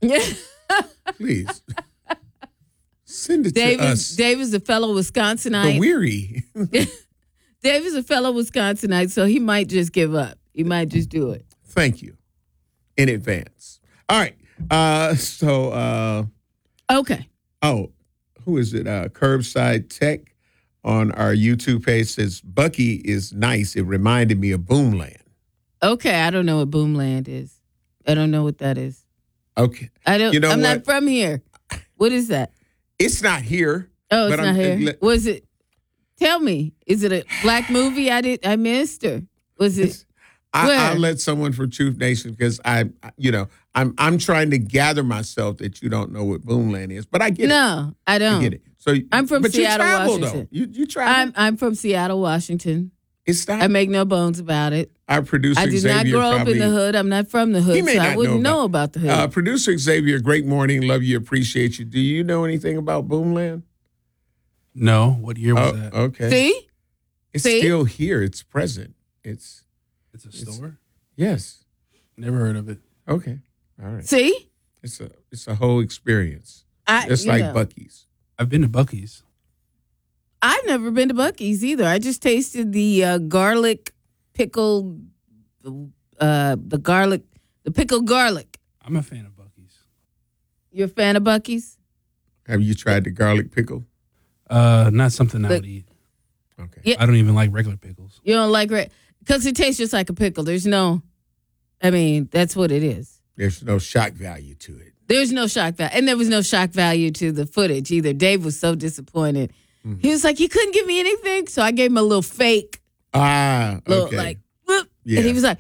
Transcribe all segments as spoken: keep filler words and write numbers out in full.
Please. Send it Dave to is, us. Dave is a fellow Wisconsinite. The weary. Dave is a fellow Wisconsinite, so he might just give up. He might just do it. Thank you in advance. All right. Uh, so, uh, okay. Oh, who is it? Uh, Curbside Tech on our YouTube page says, Bucky is nice. It reminded me of Boomland. Okay. I don't know what Boomland is. I don't know what that is. Okay. I don't, You know I'm what? not from here. What is that? It's not here. Oh, it's but not I'm- here. let- Was it? Tell me. Is it a black movie? I did. I missed or was it? I, Where? I'll let someone from Truth Nation because I, you know, I'm I'm trying to gather myself that you don't know what Boomland is, but I get it. No, I don't. I get it. So I'm from but Seattle, you travel, Washington. Though. You you travel. I'm I'm from Seattle, Washington. it's not I make no bones about it. our producer. I did Xavier not grow up probably, in the hood. I'm not from the He hood, may so not I wouldn't know know about- about, the hood. Uh, producer Xavier, great morning. Love you, appreciate you. Do you know anything about Boomland? No. What year was Oh, that? okay. See? It's See? still here. It's present. It's It's a store? yes. Never heard of it. Okay. All right. See? It's a it's a whole experience. I, Just you like know, Bucky's. I've been to Bucky's. I've never been to Buc-ee's either. I just tasted the uh, garlic pickle, uh, the garlic, the pickled garlic. I'm a fan of Bucky's. You're a fan of Buc-ee's? Have you tried the garlic pickle? Uh, not something I The- would eat. Okay. Yeah. I don't even like regular pickles. You don't like it? Because it tastes just like a pickle. There's no, I mean, that's what it is. There's no shock value to it. There's no shock value. And there was no shock value to the footage either. Dave was so disappointed. Mm-hmm. He was like, you couldn't give me anything? So I gave him a little fake, Ah, little okay. like, whoop. Yeah. And he was like,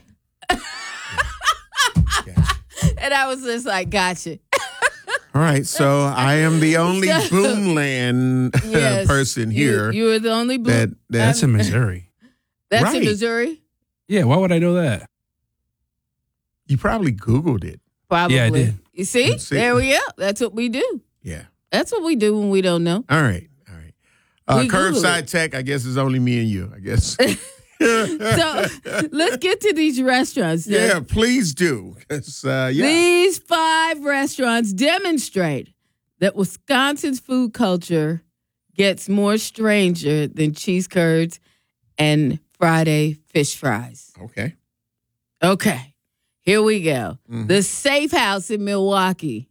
Gotcha. and I was just like, gotcha. All right, so I am the only So- Boomland Yes. person here You, you were the only blue. that That's that's in Missouri. That's right. in Missouri? Yeah, why would I know that? you probably Googled it. Probably. Yeah, I did. You see? See? There we go. That's what we do. Yeah. That's what we do when we don't know. All right. All right. Uh, We Googled curbside it. tech, I guess, is only me and you, I guess. So let's get to these restaurants. Yeah, please do. 'Cause, uh, yeah. These five restaurants demonstrate that Wisconsin's food culture gets more stranger than cheese curds and Friday fish fries. Okay. Okay, here we go. Mhm. The Safe House in Milwaukee.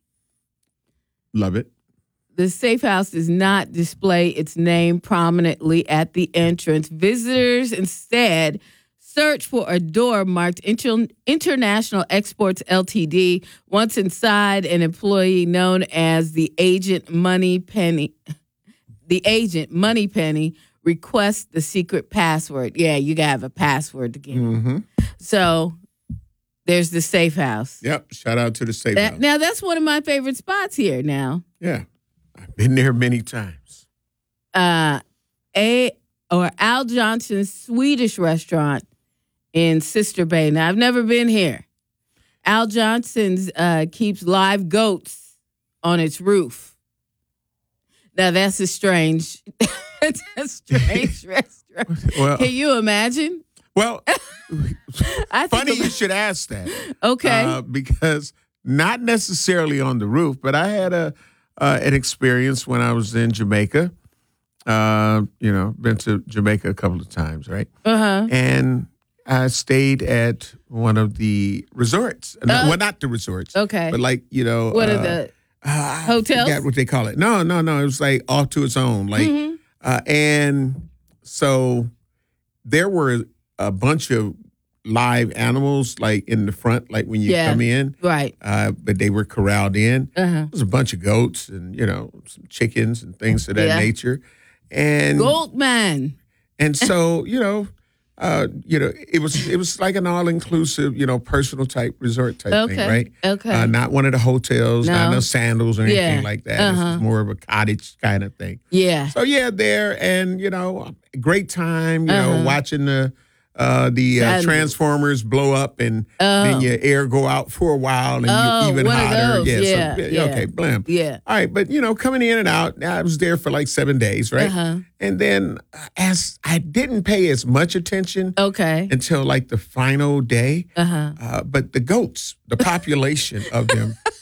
Love it. The Safe House does not display its name prominently at the entrance. Visitors instead search for a door marked Inter- International Exports L T D. Once inside, an employee known as the Agent Money Penny, the Agent Money Penny, requests the secret password. Yeah, you gotta have a password to get. Mm-hmm. So there's the Safe House. Yep. Shout out to the safe That- house. now that's one of my favorite spots here. Now. Yeah. I've been there many times. uh, a or Al Johnson's Swedish restaurant in Sister Bay. Now I've never been here. Al Johnson's uh, keeps live goats on its roof. Now that's a strange, that's a strange restaurant. Well, Can you imagine? well I think funny about- you should ask that. Okay. Uh, because not necessarily on the roof, but I had a uh, an experience when I was in Jamaica. Uh, you know, been to Jamaica a couple of times, right? Uh huh. And I stayed at one of the resorts. No, Uh, well, not the resorts. Okay. But like, you know. What uh, are the uh, I hotels? forgot what they call it. No, no, no. It was like off to its own. Like, Mhm. uh, and so there were a bunch of live animals like in the front, like when you Yeah. come in. right? Uh, but they were corralled in. Uh huh. There was a bunch of goats and you know some chickens and things of that Yeah. nature. And Goldman. and so you know, uh, you know, it was it was like an all inclusive, you know, personal type resort type Okay. thing, right? Okay. Uh, not one of the hotels, not No. no sandals or anything Yeah. like that. This Uh-huh. was more of a cottage kind of thing. yeah. So yeah, there and you know, great time. You Uh-huh. know, watching the uh, the uh, Sandals. transformers blow up and then Oh. your air go out for a while and Oh, you even one of hotter. those. Yeah, Yeah, so, yeah. okay, blam. Yeah. All right, but you know, coming in and out, I was there for like seven days, right? Uh-huh. And then uh, as I didn't pay as much attention Okay. until like the final day. Uh huh. Uh, but the goats, the population of them